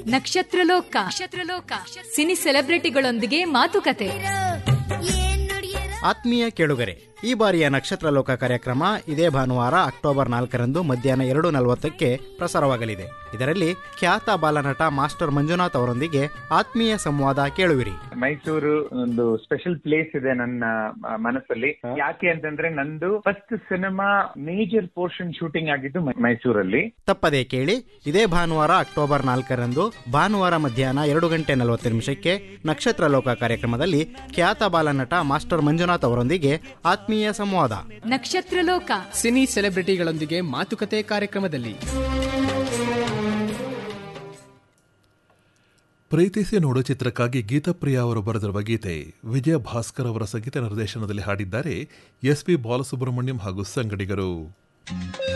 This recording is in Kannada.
ನಕ್ಷತ್ರಲೋಕ ಸಿನಿ ಸೆಲೆಬ್ರಿಟಿಗಳೊಂದಿಗೆ ಮಾತುಕತೆ. ಆತ್ಮೀಯ ಕೇಳುಗರೆ, ಈ ಬಾರಿಯ ನಕ್ಷತ್ರಲೋಕ ಕಾರ್ಯಕ್ರಮ ಇದೇ ಭಾನುವಾರ ಅಕ್ಟೋಬರ್ 4ರಂದು ಮಧ್ಯಾಹ್ನ 2:40ಕ್ಕೆ ಪ್ರಸಾರವಾಗಲಿದೆ. ಇದರಲ್ಲಿ ಖ್ಯಾತ ಬಾಲನಟ ಮಾಸ್ಟರ್ ಮಂಜುನಾಥ್ ಅವರೊಂದಿಗೆ ಆತ್ಮೀಯ ಸಂವಾದ ಕೇಳುವಿರಿ. ಮೈಸೂರು ಒಂದು ಸ್ಪೆಷಲ್ ಪ್ಲೇಸ್ ಇದೆ ನನ್ನ ಮನಸ್ಸಲ್ಲಿ. ಯಾಕೆ ಅಂತಂದ್ರೆ ನಂದು first cinema major portion shooting ಆಗಿದ್ದು ಮೈಸೂರಲ್ಲಿ. ತಪ್ಪದೇ ಕೇಳಿ. ಇದೇ ಭಾನುವಾರ ಅಕ್ಟೋಬರ್ 4ರಂದು ಭಾನುವಾರ ಮಧ್ಯಾಹ್ನ 2:40 ನಕ್ಷತ್ರಲೋಕ ಕಾರ್ಯಕ್ರಮದಲ್ಲಿ ಖ್ಯಾತ ಬಾಲನಟ ಮಾಸ್ಟರ್ ಮಂಜುನಾಥ್ ಅವರೊಂದಿಗೆ ಆತ್ಮೀಯ ಸಂವಾದ. ನಕ್ಷತ್ರಲೋಕ ಸಿನಿ ಸೆಲೆಬ್ರಿಟಿಗಳೊಂದಿಗೆ ಮಾತುಕತೆ ಕಾರ್ಯಕ್ರಮದಲ್ಲಿ ಪ್ರೀತಿಸಿ ನೋಡು ಚಿತ್ರಕ್ಕಾಗಿ ಗೀತಪ್ರಿಯಾ ಅವರು ಬರೆದಿರುವ ಗೀತೆ ವಿಜಯ ಭಾಸ್ಕರ್ ಅವರ ಸಂಗೀತ ನಿರ್ದೇಶನದಲ್ಲಿ ಹಾಡಿದ್ದಾರೆ ಎಸ್ ಪಿ ಬಾಲಸುಬ್ರಹ್ಮಣ್ಯಂ ಹಾಗೂ ಸಂಗಡಿಗರು.